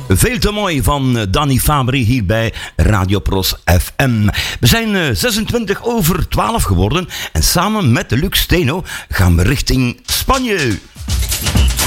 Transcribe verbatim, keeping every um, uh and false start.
Veel te mooi van Danny Fabri hier bij Radio Pros F M. We zijn zesentwintig over twaalf geworden en samen met Luc Steno gaan we richting Spanje.